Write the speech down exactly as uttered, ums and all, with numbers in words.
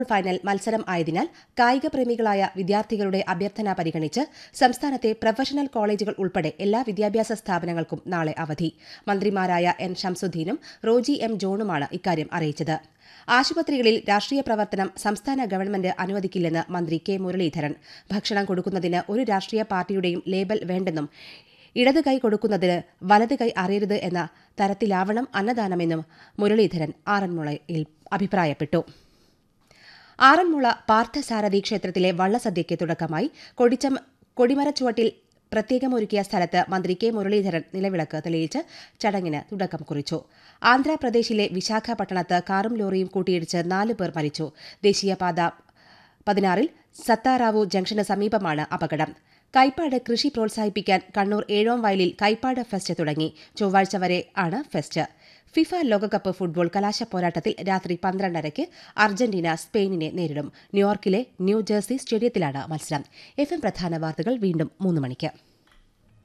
Final മത്സരം ആയതിനാൽ കായിക പ്രേമികളായ വിദ്യാർത്ഥികളുടെ അഭ്യർത്ഥന പരിഗണിച്ച് സംസ്ഥാനത്തെ പ്രൊഫഷണൽ കോളേജുകൾ ഉൾപ്പെടെ എല്ലാ വിദ്യാഭ്യാസ സ്ഥാപനങ്ങൾക്കും നാളെ അവധി. മന്ത്രിമാരായ എൻ ഷംസുദ്ദീനും റോജി എം ജോണുമാണ് ഇക്കാര്യം അറിയിച്ചത്. ആശുപത്രികളിൽ രാഷ്ട്രീയ പ്രവർത്തനം സംസ്ഥാന ഗവൺമെന്റ് അനുവദിക്കില്ലെന്ന് മന്ത്രി കെ മുരളീധരൻ. ഭക്ഷണം കൊടുക്കുന്നതിന് ഒരു രാഷ്ട്രീയ പാർട്ടിയുടെയും ലേബൽ വേണ്ടെന്നും ഇടത് കൈ കൊടുക്കുന്നതിന് വലത് കൈ അറിയരുത് എന്ന തരത്തിലാവണം അന്നദാനമെന്നും മുരളീധരൻ ആറന്മുളയിൽ അഭിപ്രായപ്പെട്ടു. ആറന്മുള പാർത്ഥസാരഥി ക്ഷേത്രത്തിലെ വള്ളസദ്യയ്ക്ക് തുടക്കമായി. കൊടിച്ചം കൊടിമരച്ചുവട്ടിൽ പ്രത്യേകമൊരുക്കിയ സ്ഥലത്ത് മന്ത്രി കെ മുരളീധരൻ നിലവിളക്ക് തെളിയിച്ച് ചടങ്ങിന് തുടക്കം കുറിച്ചു. ആന്ധ്രാപ്രദേശിലെ വിശാഖപട്ടണത്ത് കാറും ലോറിയും കൂട്ടിയിടിച്ച് നാല് പേർ മരിച്ചു. ദേശീയപാത പതിനാറിൽ സത്താറാവു ജംഗ്ഷന് സമീപമാണ് അപകടം. കൈപ്പാട് കൃഷി പ്രോത്സാഹിപ്പിക്കാൻ കണ്ണൂർ ഏഴോം വയലിൽ കൈപ്പാട് ഫെസ്റ്റ് തുടങ്ങി. ചൊവ്വാഴ്ച വരെ ആണ് ഫെസ്റ്റ്. ഫിഫ ലോകകപ്പ് ഫുട്ബോൾ കലാശപ്പോരാട്ടത്തിൽ രാത്രി പന്ത്രണ്ടരയ്ക്ക് അർജന്റീന സ്പെയിനിനെ നേരിടും. ന്യൂയോർക്കിലെ ന്യൂ ജേഴ്സി സ്റ്റേഡിയത്തിലാണ് മത്സരം. എഫ് എം പ്രധാന വാർത്തകൾ വീണ്ടും മൂന്ന് മണിക്ക്.